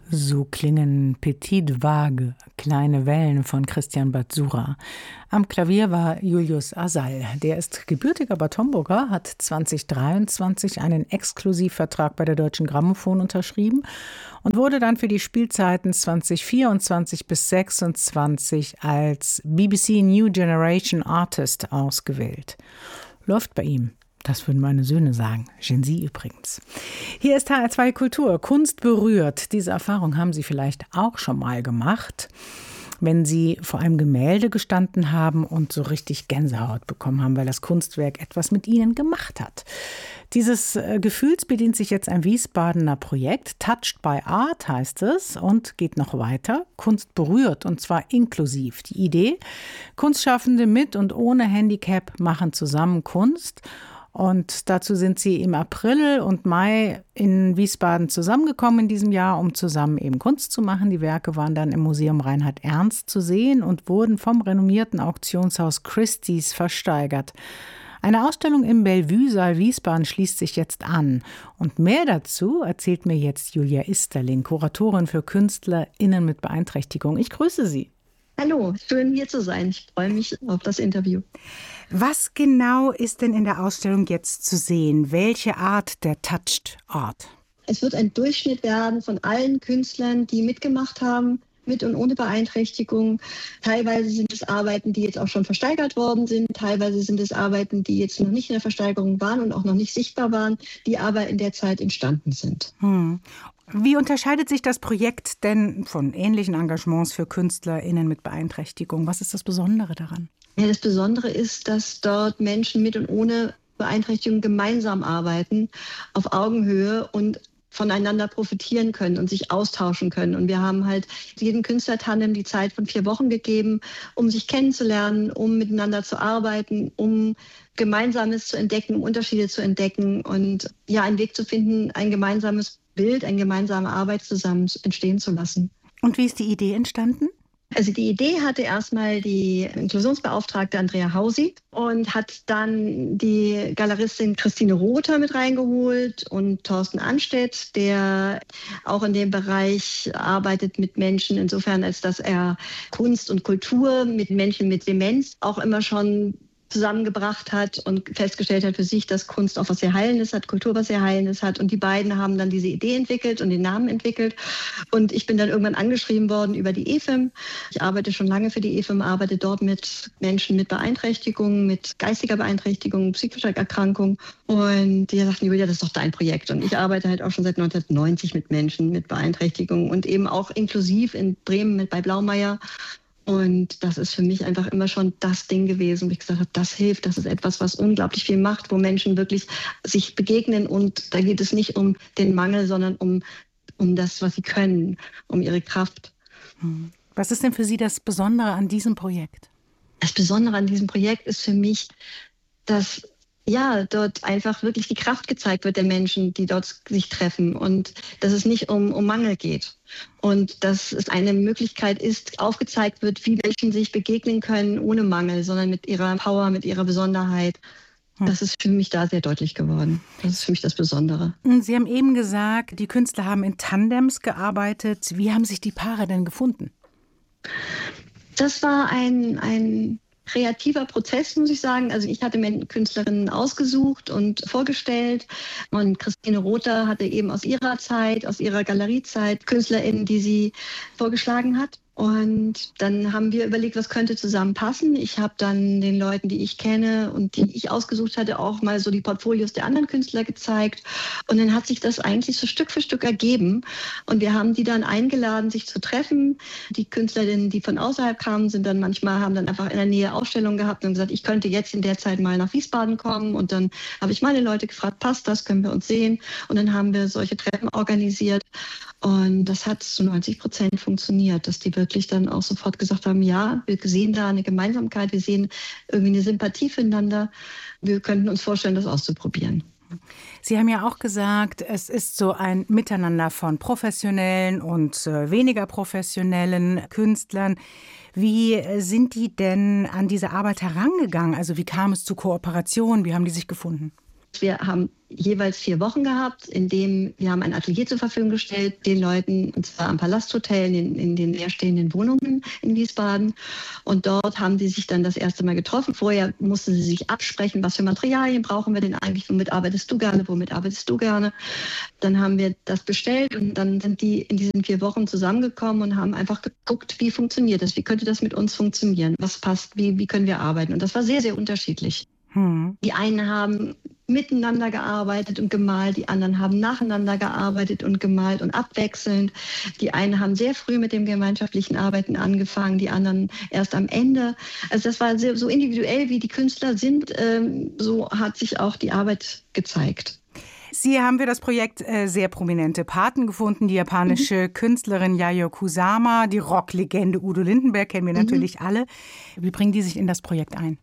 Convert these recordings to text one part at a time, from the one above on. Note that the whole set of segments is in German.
So klingen Petite Vague, kleine Wellen von Christian Batzura. Am Klavier war Julius Asal. Der ist gebürtiger Bad Homburger, hat 2023 einen Exklusivvertrag bei der Deutschen Grammophon unterschrieben und wurde dann für die Spielzeiten 2024 bis 2026 als BBC New Generation Artist ausgewählt. Läuft bei ihm. Das würden meine Söhne sagen. Gen Z übrigens. Hier ist HR2 Kultur. Kunst berührt. Diese Erfahrung haben Sie vielleicht auch schon mal gemacht, wenn Sie vor einem Gemälde gestanden haben und so richtig Gänsehaut bekommen haben, weil das Kunstwerk etwas mit Ihnen gemacht hat. Dieses Gefühls bedient sich jetzt ein Wiesbadener Projekt. Touched by Art heißt es und geht noch weiter. Kunst berührt und zwar inklusiv. Die Idee: Kunstschaffende mit und ohne Handicap machen zusammen Kunst. Und dazu sind sie im April und Mai in Wiesbaden zusammengekommen in diesem Jahr, um zusammen eben Kunst zu machen. Die Werke waren dann im Museum Reinhard Ernst zu sehen und wurden vom renommierten Auktionshaus Christie's versteigert. Eine Ausstellung im Bellevue-Saal Wiesbaden schließt sich jetzt an. Und mehr dazu erzählt mir jetzt Julia Isterling, Kuratorin für KünstlerInnen mit Beeinträchtigung. Ich grüße Sie. Hallo, schön hier zu sein. Ich freue mich auf das Interview. Was genau ist denn in der Ausstellung jetzt zu sehen? Welche Art der Touched Art? Es wird ein Durchschnitt werden von allen Künstlern, die mitgemacht haben, mit und ohne Beeinträchtigung. Teilweise sind es Arbeiten, die jetzt auch schon versteigert worden sind. Teilweise sind es Arbeiten, die jetzt noch nicht in der Versteigerung waren und auch noch nicht sichtbar waren, die aber in der Zeit entstanden sind. Wie unterscheidet sich das Projekt denn von ähnlichen Engagements für KünstlerInnen mit Beeinträchtigung? Was ist das Besondere daran? Ja, das Besondere ist, dass dort Menschen mit und ohne Beeinträchtigung gemeinsam arbeiten, auf Augenhöhe und voneinander profitieren können und sich austauschen können. Und wir haben halt jedem Künstlertandem die Zeit von 4 Wochen gegeben, um sich kennenzulernen, um miteinander zu arbeiten, um Gemeinsames zu entdecken, um Unterschiede zu entdecken und ja, einen Weg zu finden, ein gemeinsames Bild, eine gemeinsame Arbeit zusammen entstehen zu lassen. Und wie ist die Idee entstanden? Also die Idee hatte erstmal die Inklusionsbeauftragte Andrea Hausi und hat dann die Galeristin Christine Rother mit reingeholt und Thorsten Anstedt, der auch in dem Bereich arbeitet mit Menschen, insofern als dass er Kunst und Kultur mit Menschen mit Demenz auch immer schon zusammengebracht hat und festgestellt hat für sich, dass Kunst auch was sehr Heilendes hat, Kultur was sehr Heilendes hat. Und die beiden haben dann diese Idee entwickelt und den Namen entwickelt. Und ich bin dann irgendwann angeschrieben worden über die EFIM. Ich arbeite schon lange für die EFIM, arbeite dort mit Menschen mit Beeinträchtigungen, mit geistiger Beeinträchtigung, psychischer Erkrankung. Und die sagten, Julia, das ist doch dein Projekt. Und ich arbeite halt auch schon seit 1990 mit Menschen mit Beeinträchtigungen und eben auch inklusiv in Bremen bei Blaumeier. Und das ist für mich einfach immer schon das Ding gewesen, wo ich gesagt habe, das hilft, das ist etwas, was unglaublich viel macht, wo Menschen wirklich sich begegnen. Und da geht es nicht um den Mangel, sondern um das, was sie können, um ihre Kraft. Was ist denn für Sie das Besondere an diesem Projekt? Das Besondere an diesem Projekt ist für mich, dass dort einfach wirklich die Kraft gezeigt wird der Menschen, die dort sich treffen und dass es nicht um Mangel geht und dass es eine Möglichkeit ist, aufgezeigt wird, wie Menschen sich begegnen können ohne Mangel, sondern mit ihrer Power, mit ihrer Besonderheit. Das ist für mich da sehr deutlich geworden. Das ist für mich das Besondere. Sie haben eben gesagt, die Künstler haben in Tandems gearbeitet. Wie haben sich die Paare denn gefunden? Das war ein kreativer Prozess, muss ich sagen. Also ich hatte mir Künstlerinnen ausgesucht und vorgestellt und Christine Rother hatte eben aus ihrer Zeit, aus ihrer Galeriezeit KünstlerInnen, die sie vorgeschlagen hat. Und dann haben wir überlegt, was könnte zusammenpassen. Ich habe dann den Leuten, die ich kenne und die ich ausgesucht hatte, auch mal so die Portfolios der anderen Künstler gezeigt. Und dann hat sich das eigentlich so Stück für Stück ergeben. Und wir haben die dann eingeladen, sich zu treffen. Die Künstlerinnen, die von außerhalb kamen, haben dann einfach in der Nähe Ausstellungen gehabt und gesagt, ich könnte jetzt in der Zeit mal nach Wiesbaden kommen. Und dann habe ich meine Leute gefragt, passt das, können wir uns sehen? Und dann haben wir solche Treffen organisiert. Und das hat zu 90% funktioniert, dass die wirklich dann auch sofort gesagt haben, ja, wir sehen da eine Gemeinsamkeit, wir sehen irgendwie eine Sympathie füreinander. Wir könnten uns vorstellen, das auszuprobieren. Sie haben ja auch gesagt, es ist so ein Miteinander von professionellen und weniger professionellen Künstlern. Wie sind die denn an diese Arbeit herangegangen? Also wie kam es zu Kooperation? Wie haben die sich gefunden? Wir haben jeweils 4 Wochen gehabt, in dem wir haben ein Atelier zur Verfügung gestellt, den Leuten, und zwar am Palasthotel, in den leerstehenden Wohnungen in Wiesbaden. Und dort haben sie sich dann das erste Mal getroffen. Vorher mussten sie sich absprechen, was für Materialien brauchen wir denn eigentlich, womit arbeitest du gerne. Dann haben wir das bestellt und dann sind die in diesen 4 Wochen zusammengekommen und haben einfach geguckt, wie funktioniert das, wie könnte das mit uns funktionieren, was passt, wie können wir arbeiten. Und das war sehr, sehr unterschiedlich. Die einen haben miteinander gearbeitet und gemalt, die anderen haben nacheinander gearbeitet und gemalt und abwechselnd. Die einen haben sehr früh mit dem gemeinschaftlichen Arbeiten angefangen, die anderen erst am Ende. Also das war so individuell, wie die Künstler sind, so hat sich auch die Arbeit gezeigt. Sie haben für das Projekt sehr prominente Paten gefunden. Die japanische Künstlerin Yayoi Kusama, die Rocklegende Udo Lindenberg, kennen wir natürlich alle. Wie bringen die sich in das Projekt ein?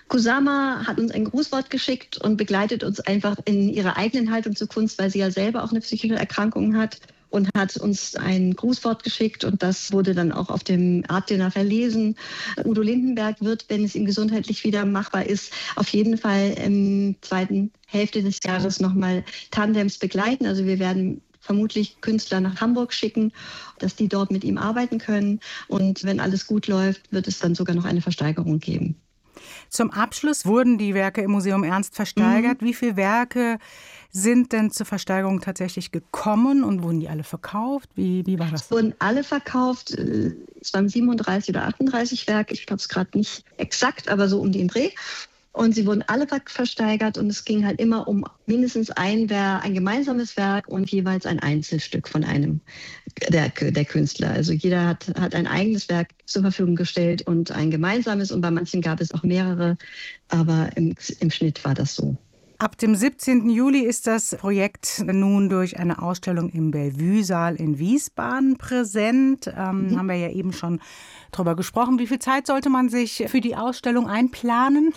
Kusama hat uns ein Grußwort geschickt und begleitet uns einfach in ihrer eigenen Haltung zur Kunst, weil sie ja selber auch eine psychische Erkrankung hat, und hat uns ein Grußwort geschickt und das wurde dann auch auf dem Art Dinner verlesen. Udo Lindenberg wird, wenn es ihm gesundheitlich wieder machbar ist, auf jeden Fall in der zweiten Hälfte des Jahres nochmal Tandems begleiten. Also wir werden vermutlich Künstler nach Hamburg schicken, dass die dort mit ihm arbeiten können. Und wenn alles gut läuft, wird es dann sogar noch eine Versteigerung geben. Zum Abschluss wurden die Werke im Museum Ernst versteigert. Wie viele Werke sind denn zur Versteigerung tatsächlich gekommen und wurden die alle verkauft? Wie war das? Es wurden alle verkauft. Es waren 37 oder 38 Werke. Ich glaube es gerade nicht exakt, aber so um den Dreh. Und sie wurden alle versteigert und es ging halt immer um mindestens ein gemeinsames Werk und jeweils ein Einzelstück von einem der Künstler. Also jeder hat ein eigenes Werk zur Verfügung gestellt und ein gemeinsames und bei manchen gab es auch mehrere, aber im Schnitt war das so. Ab dem 17. Juli ist das Projekt nun durch eine Ausstellung im Bellevue-Saal in Wiesbaden präsent. Haben wir ja eben schon drüber gesprochen. Wie viel Zeit sollte man sich für die Ausstellung einplanen?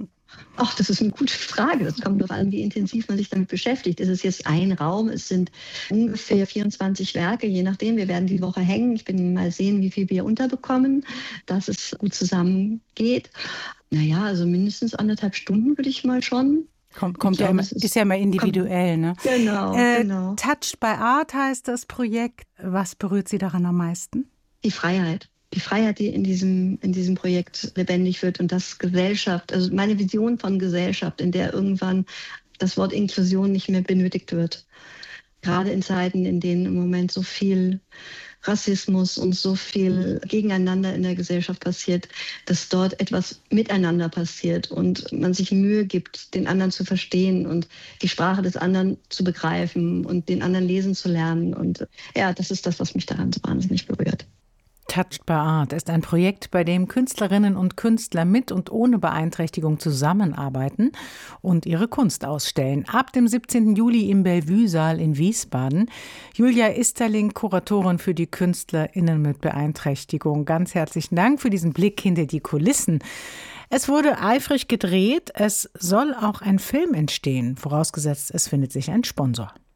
Ach, das ist eine gute Frage. Das kommt darauf an, wie intensiv man sich damit beschäftigt. Es ist jetzt ein Raum, es sind ungefähr 24 Werke, je nachdem. Wir werden die Woche hängen. Ich bin mal sehen, wie viel wir unterbekommen, dass es gut zusammengeht. Naja, also mindestens 1,5 Stunden würde ich mal schon. Ist ja immer individuell, ne? Genau. Touched by Art heißt das Projekt. Was berührt Sie daran am meisten? Die Freiheit. Die Freiheit, die in diesem Projekt lebendig wird und das Gesellschaft, also meine Vision von Gesellschaft, in der irgendwann das Wort Inklusion nicht mehr benötigt wird. Gerade in Zeiten, in denen im Moment so viel Rassismus und so viel Gegeneinander in der Gesellschaft passiert, dass dort etwas miteinander passiert und man sich Mühe gibt, den anderen zu verstehen und die Sprache des anderen zu begreifen und den anderen lesen zu lernen. Und ja, das ist das, was mich daran so wahnsinnig berührt. Touched by Art ist ein Projekt, bei dem Künstlerinnen und Künstler mit und ohne Beeinträchtigung zusammenarbeiten und ihre Kunst ausstellen. Ab dem 17. Juli im Bellevue-Saal in Wiesbaden. Julia Isterling, Kuratorin für die KünstlerInnen mit Beeinträchtigung. Ganz herzlichen Dank für diesen Blick hinter die Kulissen. Es wurde eifrig gedreht. Es soll auch ein Film entstehen, vorausgesetzt, es findet sich ein Sponsor.